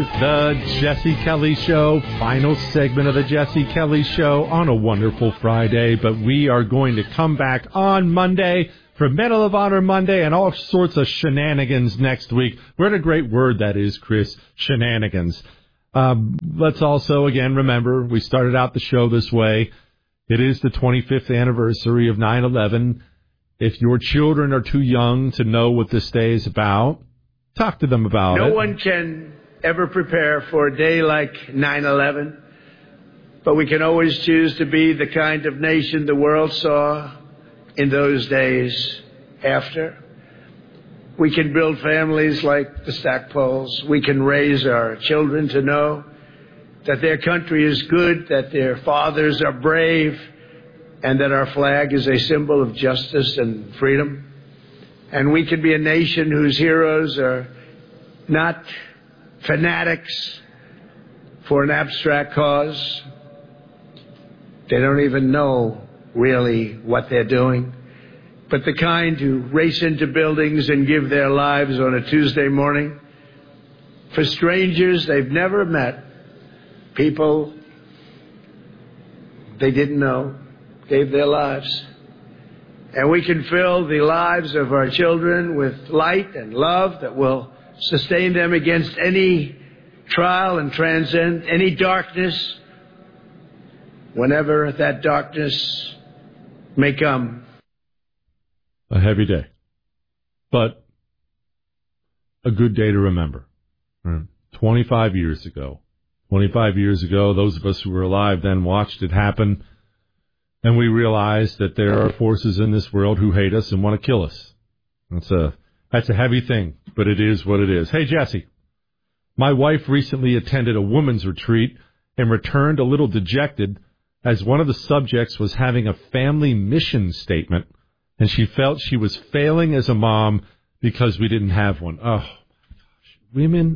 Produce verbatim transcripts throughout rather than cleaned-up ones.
is the Jesse Kelly Show, final segment of the Jesse Kelly Show on a wonderful Friday. But we are going to come back on Monday for Medal of Honor Monday and all sorts of shenanigans next week. What a great word that is, Chris, shenanigans. Um, let's also, again, remember, we started out the show this way. It is the twenty-fifth anniversary of nine eleven. If your children are too young to know what this day is about, talk to them about it. No one can ever prepare for a day like nine eleven, but we can always choose to be the kind of nation the world saw in those days after. We can build families like the Stackpoles. We can raise our children to know that their country is good, that their fathers are brave, and that our flag is a symbol of justice and freedom. And we can be a nation whose heroes are not fanatics for an abstract cause. They don't even know really what they're doing, but the kind who race into buildings and give their lives on a Tuesday morning for strangers they've never met, people they didn't know, gave their lives. And we can fill the lives of our children with light and love that will sustain them against any trial and transcend any darkness whenever that darkness may come. A heavy day, but a good day to remember. twenty-five years ago. twenty-five years ago, those of us who were alive then watched it happen, and we realized that there are forces in this world who hate us and want to kill us. That's a, that's a heavy thing, but it is what it is. Hey, Jesse, my wife recently attended a women's retreat and returned a little dejected as one of the subjects was having a family mission statement, and she felt she was failing as a mom because we didn't have one. Oh, my gosh. Women.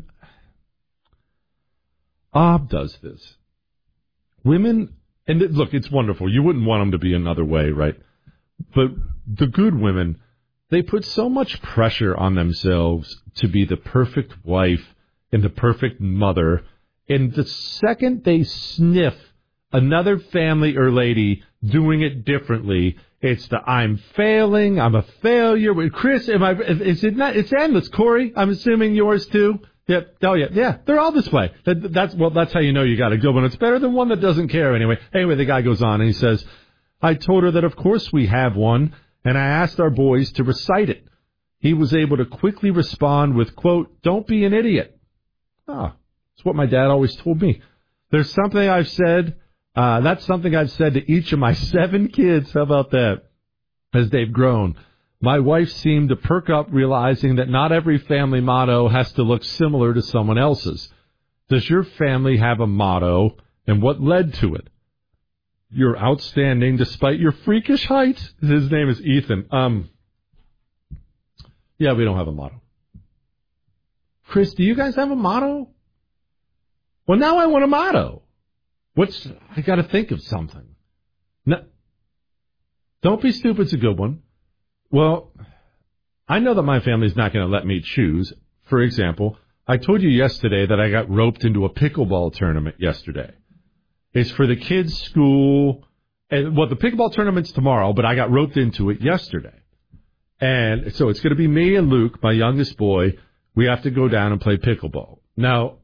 Ob does this. Women, and look, it's wonderful. You wouldn't want them to be another way, right? But the good women, they put so much pressure on themselves to be the perfect wife and the perfect mother. And the second they sniff another family or lady doing it differently, it's the I'm failing, I'm a failure. Chris, am I? Is it not? It's endless. Corey, I'm assuming yours too. Yep. Oh yeah, yeah. They're all this way. That, that's well. That's how you know you got a good one. It's better than one that doesn't care anyway. Anyway, the guy goes on and he says, "I told her that of course we have one, and I asked our boys to recite it. He was able to quickly respond with quote, 'Don't be an idiot.'" Ah, that's what my dad always told me. There's something I've said. Uh, that's something I've said to each of my seven kids. How about that? As they've grown. My wife seemed to perk up realizing that not every family motto has to look similar to someone else's. Does your family have a motto, and what led to it? You're outstanding despite your freakish height. His name is Ethan. Um, yeah, we don't have a motto. Chris, do you guys have a motto? Well, now I want a motto. What's, I got to think of something. No, don't be stupid's a good one. Well, I know that my family's not going to let me choose. For example, I told you yesterday that I got roped into a pickleball tournament yesterday. It's for the kids' school. And, well, the pickleball tournament's tomorrow, but I got roped into it yesterday. And so it's going to be me and Luke, my youngest boy. We have to go down and play pickleball. Now,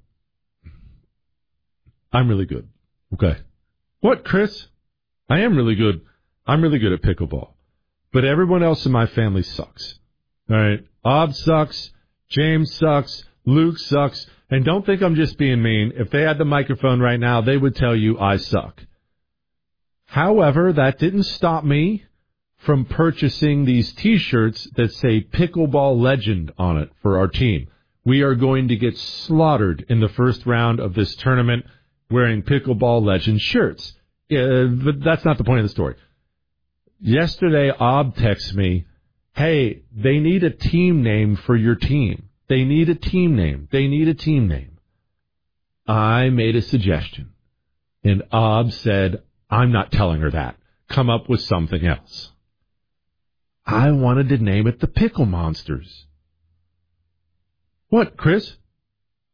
I'm really good. Okay. What, Chris? I am really good. I'm really good at pickleball. But everyone else in my family sucks. All right? Ob sucks. James sucks. Luke sucks. And don't think I'm just being mean. If they had the microphone right now, they would tell you I suck. However, that didn't stop me from purchasing these T-shirts that say Pickleball Legend on it for our team. We are going to get slaughtered in the first round of this tournament wearing Pickleball Legend shirts. Uh, but that's not the point of the story. Yesterday, Ob texts me, hey, they need a team name for your team. They need a team name. They need a team name. I made a suggestion. And Ob said, I'm not telling her that. Come up with something else. I wanted to name it the Pickle Monsters. What, Chris?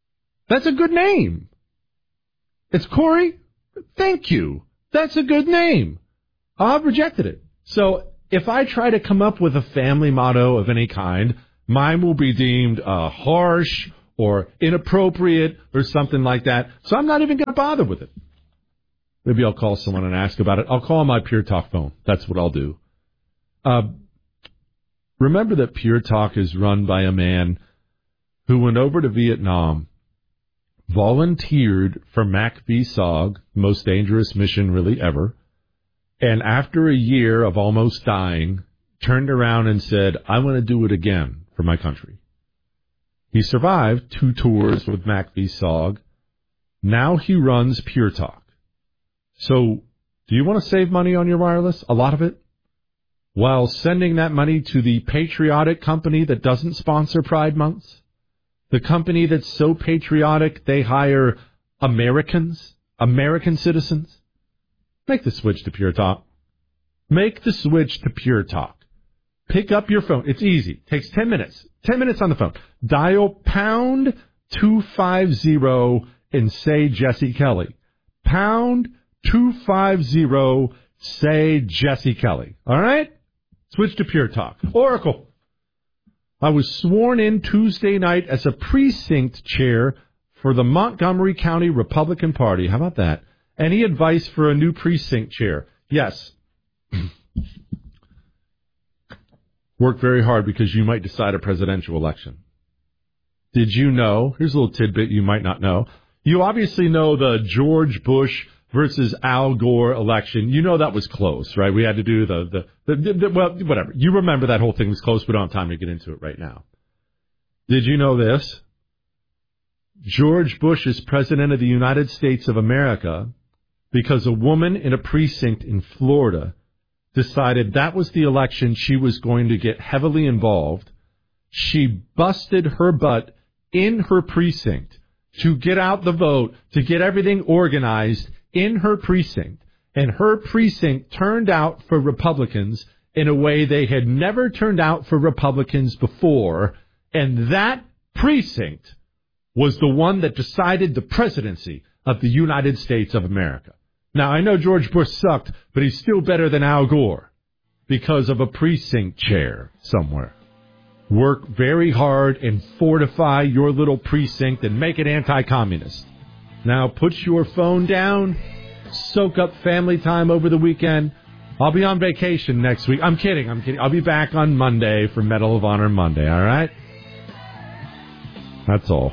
That's a good name. It's Corey. Thank you. That's a good name. I've rejected it. So if I try to come up with a family motto of any kind, mine will be deemed uh, harsh or inappropriate or something like that. So I'm not even going to bother with it. Maybe I'll call someone and ask about it. I'll call my Pure Talk phone. That's what I'll do. Uh, remember that Pure Talk is run by a man who went over to Vietnam, volunteered for Mac V S O G, most dangerous mission really ever, and after a year of almost dying, turned around and said, I want to do it again for my country. He survived two tours with Mac V S O G. Now he runs Pure Talk. So, do you want to save money on your wireless? A lot of it? While sending that money to the patriotic company that doesn't sponsor Pride Months? The company that's so patriotic they hire Americans, American citizens? Make the switch to Pure Talk. Make the switch to Pure Talk. Pick up your phone. It's easy. Takes ten minutes. ten minutes on the phone. Dial pound two fifty and say Jesse Kelly. Pound two fifty, say Jesse Kelly. All right? Switch to Pure Talk. Oracle. I was sworn in Tuesday night as a precinct chair for the Montgomery County Republican Party. How about that? Any advice for a new precinct chair? Yes. Work very hard because you might decide a presidential election. Did you know? Here's a little tidbit you might not know. You obviously know the George Bush versus Al Gore election. You know that was close, right? We had to do the, the, the, the, the, well, whatever. You remember that whole thing was close. We don't have time to get into it right now. Did you know this? George Bush is president of the United States of America because a woman in a precinct in Florida decided that was the election she was going to get heavily involved. She busted her butt in her precinct to get out the vote, to get everything organized in her precinct, and her precinct turned out for Republicans in a way they had never turned out for Republicans before, and that precinct was the one that decided the presidency of the United States of America. Now, I know George Bush sucked, but he's still better than Al Gore because of a precinct chair somewhere. Work very hard and fortify your little precinct and make it anti-communist. Now put your phone down, soak up family time over the weekend. I'll be on vacation next week. I'm kidding, I'm kidding. I'll be back on Monday for Medal of Honor Monday, all right? That's all.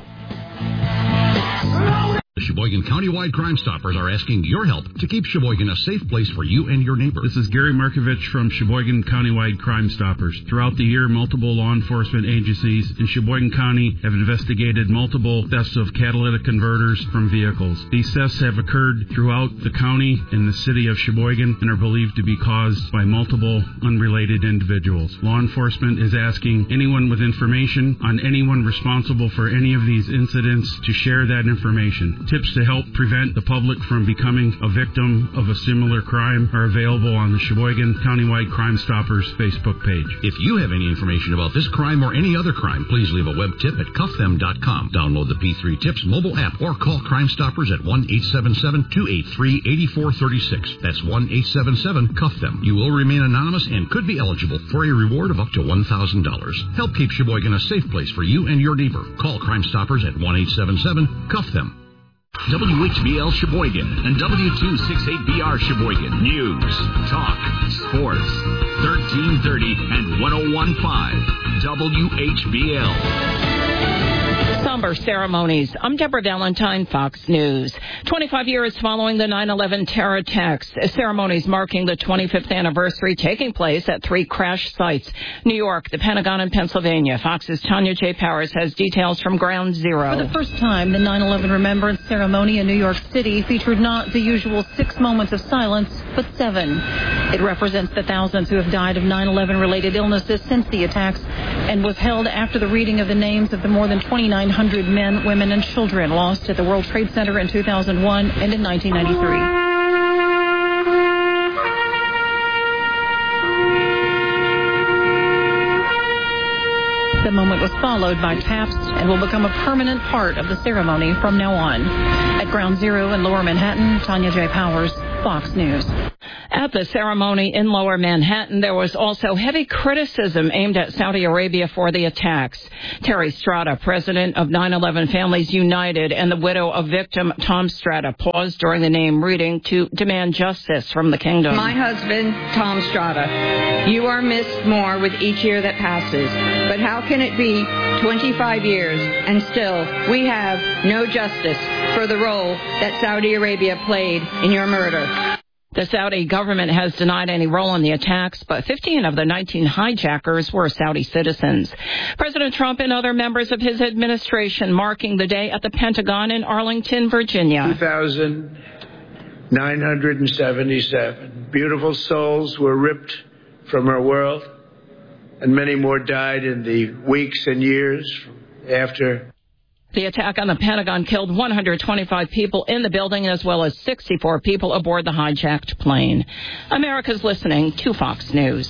The Sheboygan Countywide Crime Stoppers are asking your help to keep Sheboygan a safe place for you and your neighbors. This is Gary Markovich from Sheboygan Countywide Crime Stoppers. Throughout the year, multiple law enforcement agencies in Sheboygan County have investigated multiple thefts of catalytic converters from vehicles. These thefts have occurred throughout the county and the city of Sheboygan and are believed to be caused by multiple unrelated individuals. Law enforcement is asking anyone with information on anyone responsible for any of these incidents to share that information. Tips to help prevent the public from becoming a victim of a similar crime are available on the Sheboygan Countywide Crime Stoppers Facebook page. If you have any information about this crime or any other crime, please leave a web tip at cuff them dot com. Download the P three Tips mobile app or call Crime Stoppers at one eight seven seven, two eight three, eight four three six. That's one eight seven seven, cuff them. You will remain anonymous and could be eligible for a reward of up to one thousand dollars. Help keep Sheboygan a safe place for you and your neighbor. Call Crime Stoppers at one eight seven seven, cuff them. W H B L Sheboygan and W two sixty-eight B R Sheboygan. News, talk, sports, thirteen thirty and ten fifteen W H B L. Somber ceremonies. I'm Deborah Valentine, Fox News. twenty-five years following the nine eleven terror attacks, ceremonies marking the twenty-fifth anniversary taking place at three crash sites, New York, the Pentagon, and Pennsylvania. Fox's Tanya J. Powers has details from Ground Zero. For the first time, the nine eleven Remembrance Ceremony in New York City featured not the usual six moments of silence, but seven. It represents the thousands who have died of nine eleven related illnesses since the attacks and was held after the reading of the names of the more than twenty-nine hundred men, women, and children lost at the World Trade Center in two thousand one and in nineteen ninety-three. The moment was followed by taps and will become a permanent part of the ceremony from now on. At Ground Zero in Lower Manhattan, Tanya J. Powers, Fox News. At the ceremony in Lower Manhattan, there was also heavy criticism aimed at Saudi Arabia for the attacks. Terry Strada, president of nine eleven Families United, and the widow of victim Tom Strada paused during the name reading to demand justice from the kingdom. My husband, Tom Strada, you are missed more with each year that passes. But how can it be twenty-five years and still we have no justice for the role that Saudi Arabia played in your murder? The Saudi government has denied any role in the attacks, but fifteen of the nineteen hijackers were Saudi citizens. President Trump and other members of his administration marking the day at the Pentagon in Arlington, Virginia. two thousand nine hundred seventy-seven beautiful souls were ripped from our world, and many more died in the weeks and years after. The attack on the Pentagon killed one hundred twenty-five people in the building as well as sixty-four people aboard the hijacked plane. America's listening to Fox News.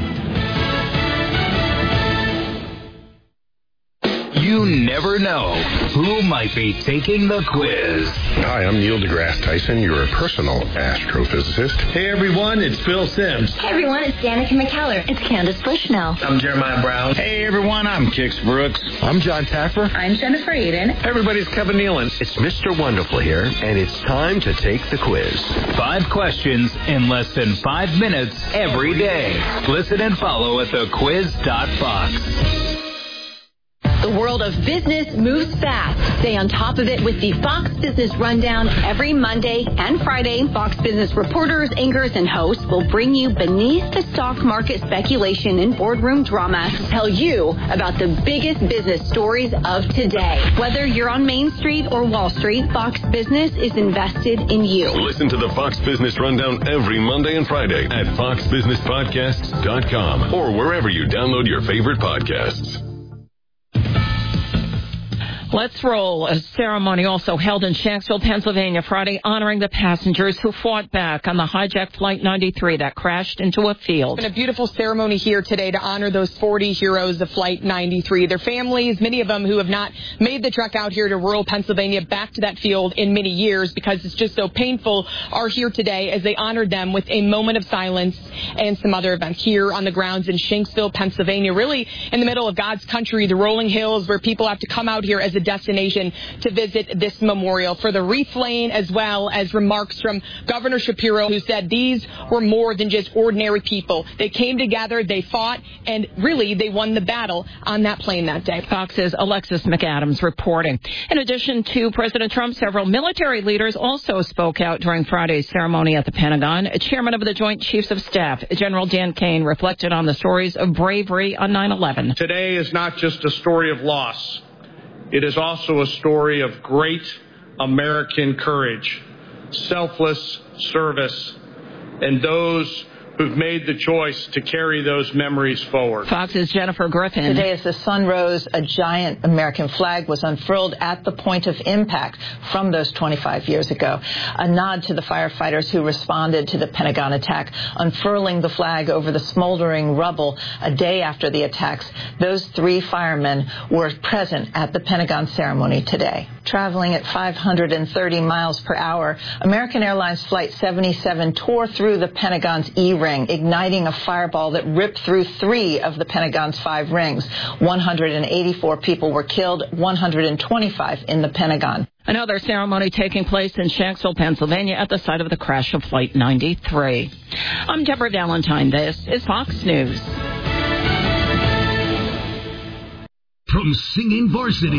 You never know who might be taking the quiz. Hi, I'm Neil deGrasse Tyson, your personal astrophysicist. Hey, everyone, it's Phil Sims. Hey, everyone, it's Danica McKellar. It's Candace Bushnell. I'm Jeremiah Brown. Hey, everyone, I'm Kix Brooks. I'm John Taffer. I'm Jennifer Eden. Hey, everybody, it's Kevin Nealon. It's Mister Wonderful here, and it's time to take the quiz. Five questions in less than five minutes every day. Listen and follow at the quiz dot fox. The world of business moves fast. Stay on top of it with the Fox Business Rundown every Monday and Friday. Fox Business reporters, anchors, and hosts will bring you beneath the stock market speculation and boardroom drama to tell you about the biggest business stories of today. Whether you're on Main Street or Wall Street, Fox Business is invested in you. Listen to the Fox Business Rundown every Monday and Friday at fox business podcasts dot com or wherever you download your favorite podcasts. Let's roll. A ceremony also held in Shanksville, Pennsylvania, Friday, honoring the passengers who fought back on the hijacked Flight ninety-three that crashed into a field. It's been a beautiful ceremony here today to honor those forty heroes of Flight ninety-three. Their families, many of them who have not made the trek out here to rural Pennsylvania back to that field in many years because it's just so painful, are here today as they honored them with a moment of silence and some other events here on the grounds in Shanksville, Pennsylvania, really in the middle of God's country, the rolling hills where people have to come out here as a destination to visit this memorial. For the wreath laying, as well as remarks from Governor Shapiro, who said these were more than just ordinary people. They came together, they fought, and really they won the battle on that plane that day. Fox's Alexis McAdams reporting. In addition to President Trump, several military leaders also spoke out during Friday's ceremony at the Pentagon. Chairman of the Joint Chiefs of Staff, General Dan Kane, reflected on the stories of bravery on nine eleven. Today is not just a story of loss. It is also a story of great American courage, selfless service, and those who've made the choice to carry those memories forward. Fox's Jennifer Griffin. Today, as the sun rose, a giant American flag was unfurled at the point of impact from those twenty-five years ago. A nod to the firefighters who responded to the Pentagon attack, unfurling the flag over the smoldering rubble a day after the attacks. Those three firemen were present at the Pentagon ceremony today. Traveling at five hundred thirty miles per hour, American Airlines Flight seventy-seven tore through the Pentagon's E-ring, igniting a fireball that ripped through three of the Pentagon's five rings. one hundred eighty-four people were killed, one hundred twenty-five in the Pentagon. Another ceremony taking place in Shanksville, Pennsylvania, at the site of the crash of Flight ninety-three. I'm Deborah Valentine. This is Fox News. From singing varsity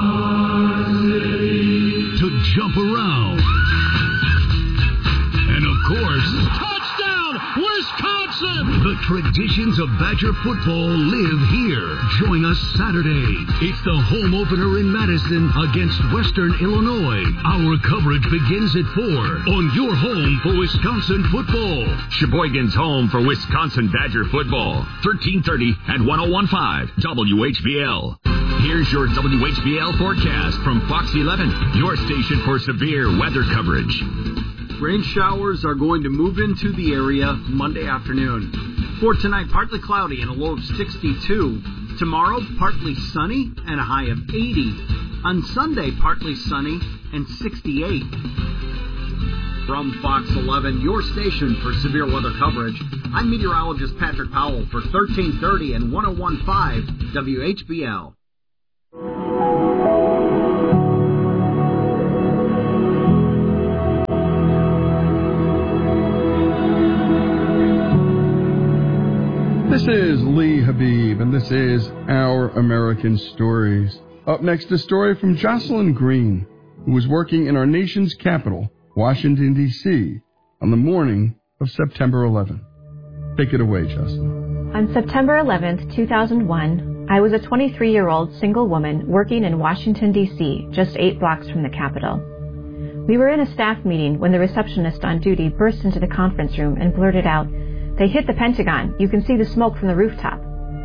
to jump around, and of course, touchdown, Wisconsin! The traditions of Badger football live here. Join us Saturday. It's the home opener in Madison against Western Illinois. Our coverage begins at four on your home for Wisconsin football. Sheboygan's home for Wisconsin Badger football. thirteen thirty at one oh one point five W H B L. Here's your W H B L forecast from Fox eleven, your station for severe weather coverage. Rain showers are going to move into the area Monday afternoon. For tonight, partly cloudy and a low of sixty-two. Tomorrow, partly sunny and a high of eighty. On Sunday, partly sunny and sixty-eight. From Fox eleven, your station for severe weather coverage, I'm meteorologist Patrick Powell for thirteen thirty and one oh one point five W H B L. This is Lee Habib, and this is Our American Stories. Up next, a story from Jocelyn Green, who was working in our nation's capital, Washington, D C, on the morning of September eleventh. Take it away, Jocelyn. On September eleventh, two thousand one, I was a twenty-three-year-old single woman working in Washington, D C, just eight blocks from the Capitol. We were in a staff meeting when the receptionist on duty burst into the conference room and blurted out, "They hit the Pentagon. You can see the smoke from the rooftop."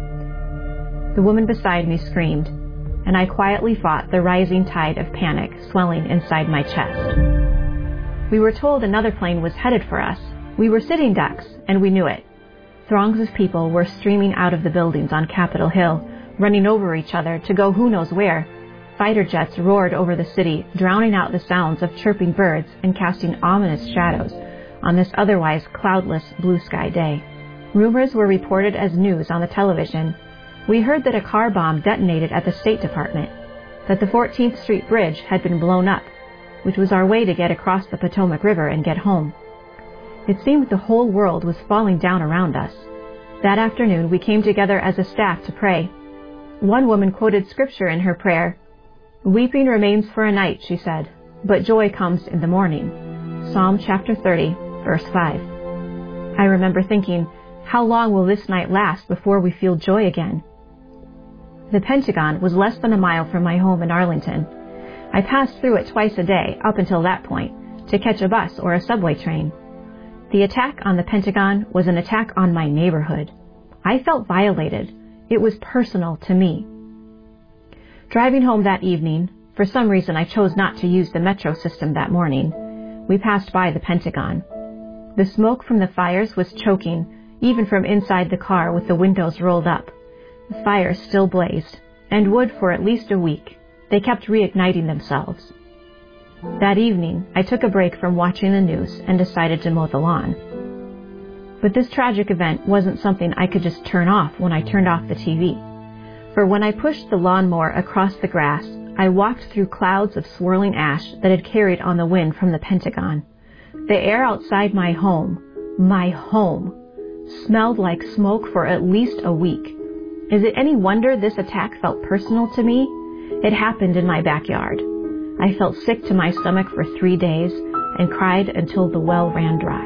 The woman beside me screamed, and I quietly fought the rising tide of panic swelling inside my chest. We were told another plane was headed for us. We were sitting ducks, and we knew it. Throngs of people were streaming out of the buildings on Capitol Hill, running over each other to go who knows where. Fighter jets roared over the city, drowning out the sounds of chirping birds and casting ominous shadows on this otherwise cloudless blue sky day. Rumors were reported as news on the television. We heard that a car bomb detonated at the State Department, that the fourteenth Street Bridge had been blown up, which was our way to get across the Potomac River and get home. It seemed the whole world was falling down around us. That afternoon, we came together as a staff to pray. One woman quoted scripture in her prayer. "Weeping remains for a night," she said, "but joy comes in the morning." Psalm chapter thirty, verse five. I remember thinking, how long will this night last before we feel joy again? The Pentagon was less than a mile from my home in Arlington. I passed through it twice a day up until that point to catch a bus or a subway train. The attack on the Pentagon was an attack on my neighborhood. I felt violated. It was personal to me. Driving home that evening, for some reason I chose not to use the metro system that morning, we passed by the Pentagon. The smoke from the fires was choking, even from inside the car with the windows rolled up. The fires still blazed, and would for at least a week. They kept reigniting themselves. That evening, I took a break from watching the news and decided to mow the lawn. But this tragic event wasn't something I could just turn off when I turned off the T V. For when I pushed the lawnmower across the grass, I walked through clouds of swirling ash that had carried on the wind from the Pentagon. The air outside my home, my home, smelled like smoke for at least a week. Is it any wonder this attack felt personal to me? It happened in my backyard. I felt sick to my stomach for three days and cried until the well ran dry.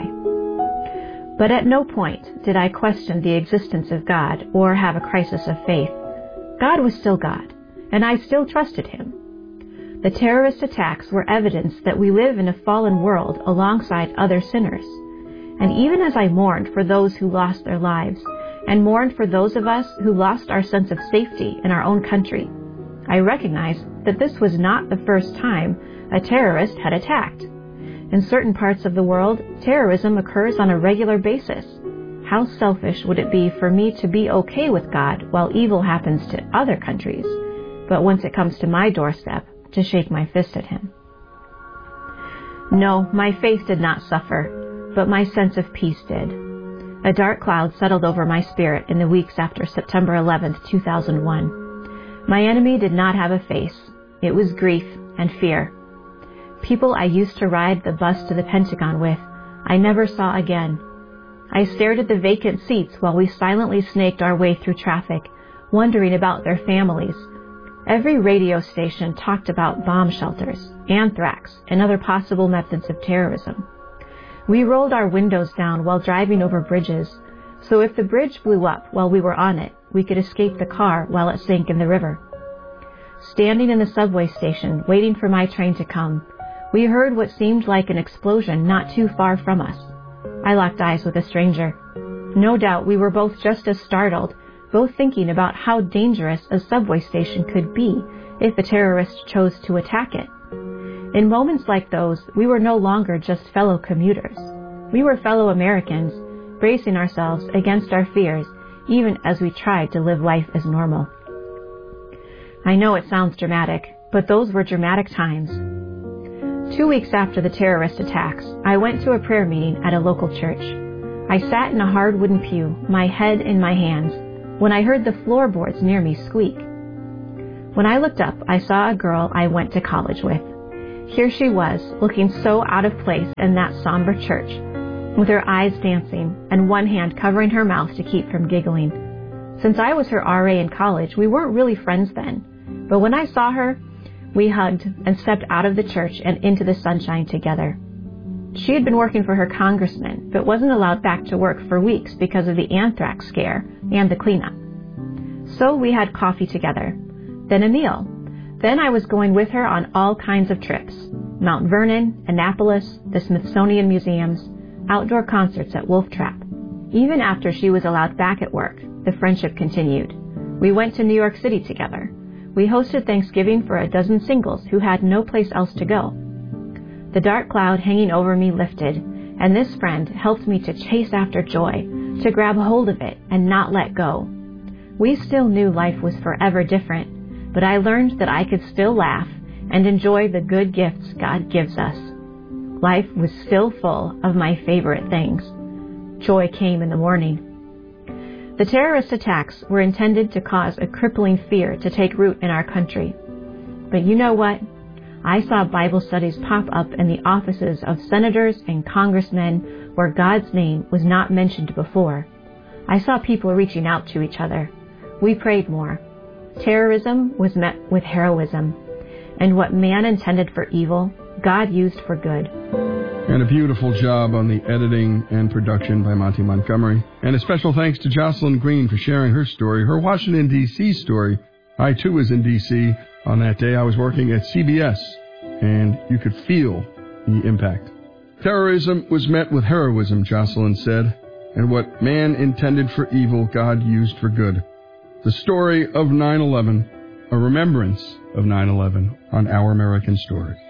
But at no point did I question the existence of God or have a crisis of faith. God was still God, and I still trusted Him. The terrorist attacks were evidence that we live in a fallen world alongside other sinners. And even as I mourned for those who lost their lives, and mourned for those of us who lost our sense of safety in our own country, I recognized that this was not the first time a terrorist had attacked. In certain parts of the world, terrorism occurs on a regular basis. How selfish would it be for me to be okay with God while evil happens to other countries, but once it comes to my doorstep, to shake my fist at Him? No, my faith did not suffer, but my sense of peace did. A dark cloud settled over my spirit in the weeks after September eleventh, two thousand one. My enemy did not have a face. It was grief and fear. People I used to ride the bus to the Pentagon with, I never saw again. I stared at the vacant seats while we silently snaked our way through traffic, wondering about their families. Every radio station talked about bomb shelters, anthrax, and other possible methods of terrorism. We rolled our windows down while driving over bridges, so if the bridge blew up while we were on it, we could escape the car while it sank in the river. Standing in the subway station, waiting for my train to come, we heard what seemed like an explosion not too far from us. I locked eyes with a stranger. No doubt we were both just as startled, both thinking about how dangerous a subway station could be if a terrorist chose to attack it. In moments like those, we were no longer just fellow commuters. We were fellow Americans, bracing ourselves against our fears, even as we tried to live life as normal. I know it sounds dramatic, but those were dramatic times. Two weeks after the terrorist attacks, I went to a prayer meeting at a local church. I sat in a hard wooden pew, my head in my hands, when I heard the floorboards near me squeak. When I looked up, I saw a girl I went to college with. Here she was, looking so out of place in that somber church, with her eyes dancing and one hand covering her mouth to keep from giggling. Since I was her R A in college, we weren't really friends then, but when I saw her, we hugged and stepped out of the church and into the sunshine together. She had been working for her congressman, but wasn't allowed back to work for weeks because of the anthrax scare and the cleanup. So we had coffee together, then a meal. Then I was going with her on all kinds of trips: Mount Vernon, Annapolis, the Smithsonian Museums, outdoor concerts at Wolf Trap. Even after she was allowed back at work, the friendship continued. We went to New York City together. We hosted Thanksgiving for a dozen singles who had no place else to go. The dark cloud hanging over me lifted, and this friend helped me to chase after joy, to grab hold of it and not let go. We still knew life was forever different, but I learned that I could still laugh and enjoy the good gifts God gives us. Life was still full of my favorite things. Joy came in the morning. The terrorist attacks were intended to cause a crippling fear to take root in our country. But you know what? I saw Bible studies pop up in the offices of senators and congressmen where God's name was not mentioned before. I saw people reaching out to each other. We prayed more. Terrorism was met with heroism. And what man intended for evil, God used for good. And a beautiful job on the editing and production by Monty Montgomery. And a special thanks to Jocelyn Green for sharing her story, her Washington, D C story. I, too, was in D C on that day. I was working at C B S, and you could feel the impact. Terrorism was met with heroism, Jocelyn said, and what man intended for evil, God used for good. The story of nine eleven, a remembrance of nine eleven on Our American Stories.